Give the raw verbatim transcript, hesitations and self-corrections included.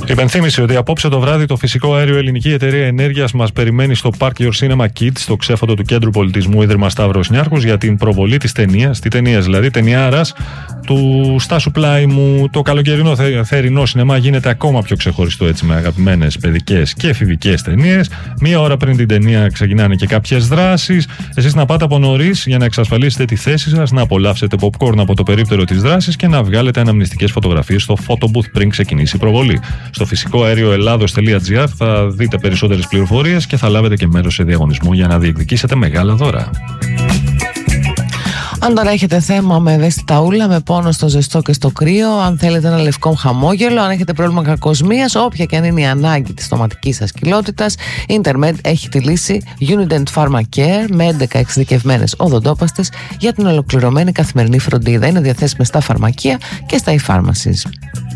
Υπενθύμηση ότι απόψε το βράδυ το φυσικό αέριο ελληνική εταιρεία ενέργειας μας περιμένει στο Park Your Cinema Kids, στο ξέφωτο του Κέντρου Πολιτισμού Ίδρυμα Σταύρος Νιάρχος, για την προβολή της ταινίας, τη ταινίας δηλαδή, ταινιάρας του Στάσου Πλάιμου. Το καλοκαιρινό θερινό σινεμά γίνεται ακόμα πιο ξεχωριστό έτσι με αγαπημένες παιδικές και εφηβικές ταινίες. Μία ώρα πριν την ταινία ξεκινάνε και κάποιες δράσεις. Εσείς να πάτε από νωρίς για να εξασφαλίσετε τη θέση σας, να απολαύσετε popcorn από το περίπτερο της δράσης και να βγάλετε αναμνηστικές φωτογραφίες στο photo booth πριν ξεκινήσει η προβολή. Στο φυσικό αέριο ελλάδος τελεία τζι άρ θα δείτε περισσότερες πληροφορίες και θα λάβετε και μέρος σε διαγωνισμό για να διεκδικήσετε μεγάλα δώρα. Αν τώρα έχετε θέμα με ευαίσθητα ούλα, με πόνο στο ζεστό και στο κρύο, αν θέλετε ένα λευκό χαμόγελο, αν έχετε πρόβλημα κακοσμίας, όποια και αν είναι η ανάγκη της στοματικής σας κοιλότητας, η Intermed έχει τη λύση Unident Pharma Care με έντεκα εξειδικευμένες οδοντόπαστες για την ολοκληρωμένη καθημερινή φροντίδα. Είναι διαθέσιμες στα φαρμακεία και στα e-pharmacies.